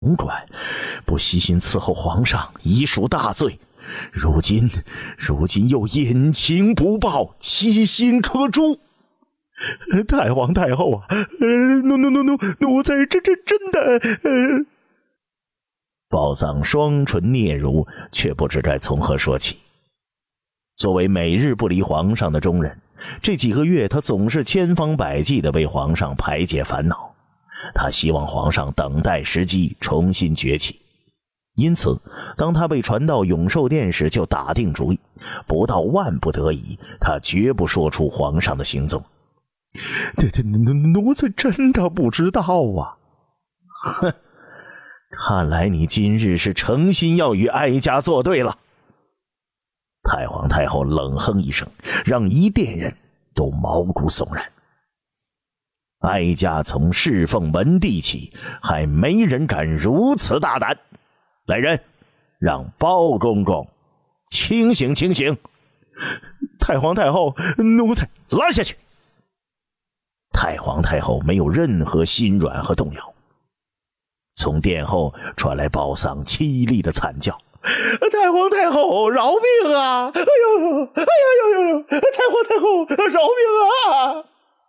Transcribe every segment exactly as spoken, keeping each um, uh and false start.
总管，不悉心伺候皇上，已属大罪。如今，如今又隐情不报，其心可诛。太皇太后啊，呃，奴奴奴奴奴才真真真的……呃。宝桑双唇嗫嚅，却不知该从何说起。作为每日不离皇上的忠人，这几个月他总是千方百计地为皇上排解烦恼。他希望皇上等待时机重新崛起。因此当他被传到永寿殿时，就打定主意，不到万不得已，他绝不说出皇上的行踪。这这奴奴才真的不知道啊！哼，看来你今日是诚心要与哀家作对了。太皇太后冷哼一声，让一殿人都毛骨悚然。哀家从侍奉文帝起，还没人敢如此大胆。来人，让包公公清醒清醒！太皇太后，奴才拉下去。太皇太后没有任何心软和动摇。从殿后传来宝桑凄厉的惨叫：太皇太后，饶命啊！哎呦，哎呦呦呦！太皇太后，饶命啊！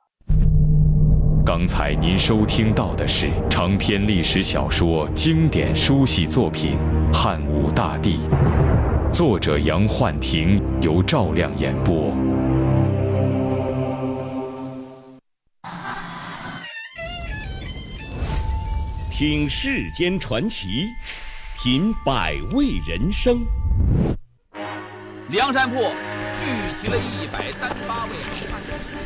刚才您收听到的是长篇历史小说经典书系作品《汉武大帝》，作者杨焕廷，由赵亮演播。 听世间传奇，品百味人生。 梁山泊聚集了一百三十八位好汉。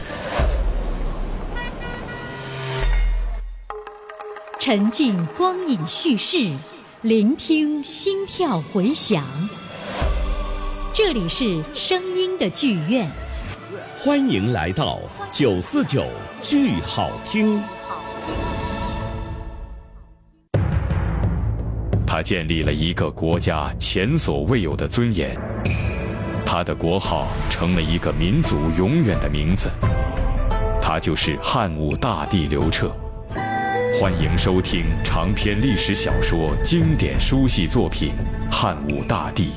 沉浸光影叙事，聆听心跳回响。这里是声音的剧院， 欢迎来到九四九剧好听。 他建立了一个国家前所未有的尊严，他的国号成了一个民族永远的名字，他就是汉武大帝刘彻。欢迎收听长篇历史小说经典书系作品《汉武大帝》。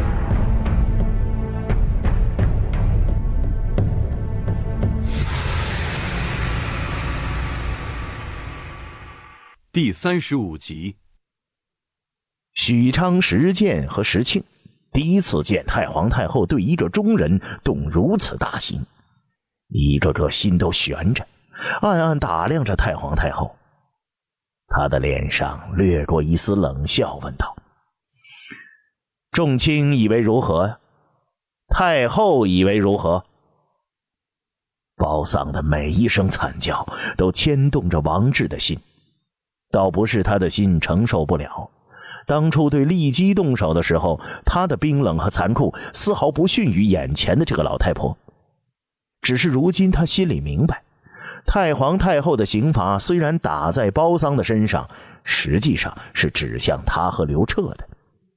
第三十五集。 许昌、石建和石庆第一次见太皇太后对一个忠人动如此大心，一个个心都悬着，暗暗打量着太皇太后。他的脸上掠过一丝冷笑，问道：众卿以为如何呀？太后以为如何？包桑的每一声惨叫都牵动着王志的心，倒不是他的心承受不了，当初对骊姬动手的时候，他的冰冷和残酷丝毫不逊于眼前的这个老太婆。只是如今他心里明白，太皇太后的刑罚虽然打在包桑的身上，实际上是指向他和刘彻的。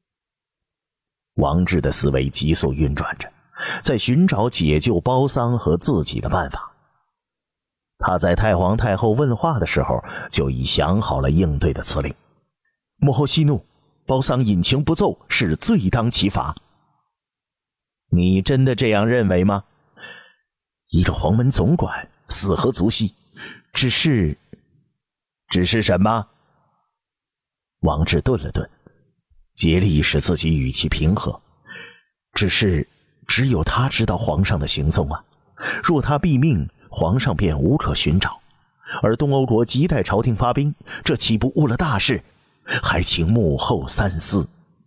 王志的思维急速运转着，在寻找解救包桑和自己的办法。他在太皇太后问话的时候就已想好了应对的辞令：母后息怒，包桑隐情不奏是罪当其罚。你真的这样认为吗？一个黄门总管死何足惜，只是只是什么？王志顿了顿，竭力使自己语气平和。只是只有他知道皇上的行踪啊，若他毙命，皇上便无可寻找，而东欧国急待朝廷发兵，这岂不误了大事？还请母后三思。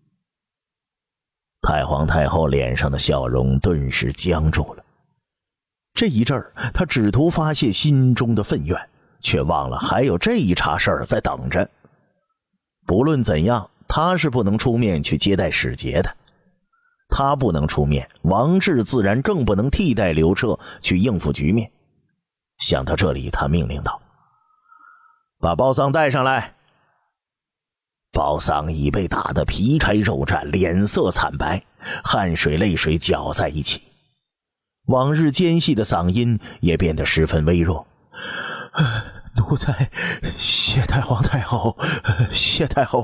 太皇太后脸上的笑容顿时僵住了。这一阵儿，他只图发泄心中的愤怨，却忘了还有这一茬事儿在等着。不论怎样，他是不能出面去接待使节的。他不能出面，王志自然更不能替代刘彻去应付局面。想到这里，他命令道：把包桑带上来。包桑已被打得皮开肉绽，脸色惨白，汗水泪水搅在一起，往日尖细的嗓音也变得十分微弱。 奴才谢太皇太后，谢太后。